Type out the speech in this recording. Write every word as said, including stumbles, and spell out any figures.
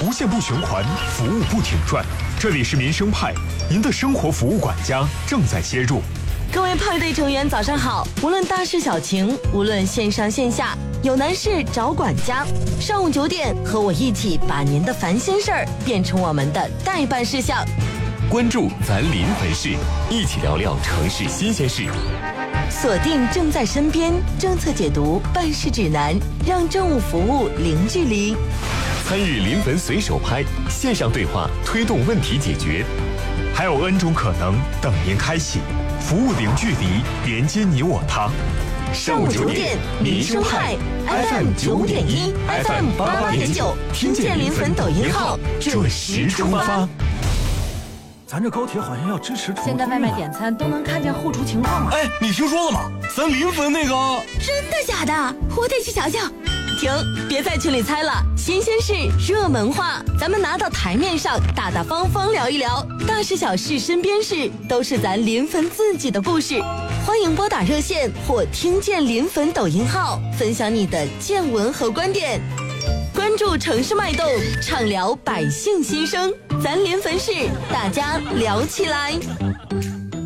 无限不循环，服务不停转。这里是民生派，您的生活服务管家正在接入。 各位派对成员，早上好！无论大事小情，无论线上线下，有难事找管家。上午九点，和我一起把您的烦心事儿变成我们的待办事项。 关注咱临汾市，一起聊聊城市新鲜事。 锁定正在身边政策解读办事指南，让政务服务零距离。 参与临汾随手拍线上对话，推动问题解决。 还有 N 种可能等您开启，服务零距离，连接你我他。 上午九点，民生派 F M 九点一 ，F M 八八点九，听见临汾抖音号，准时出发。 咱这高铁好像要支持。 现在外卖点餐都能看见后厨情况吗？ 哎，你听说了吗？咱临汾那个…… 真的假的？我得去瞧瞧。 停，别在群里猜了，新鲜事、热门话，咱们拿到台面上，大大方方聊一聊，大事小事、身边事，都是咱临汾自己的故事。欢迎拨打热线或听见临汾抖音号，分享你的见闻和观点。关注城市脉动，畅聊百姓心声，咱临汾市，大家聊起来。